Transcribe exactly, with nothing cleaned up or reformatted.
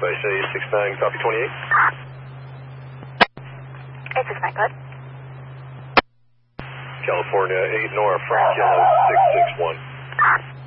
by say six nine, copy twenty-eight. eight six nine, good. California eight North, Frank Yellow six six one.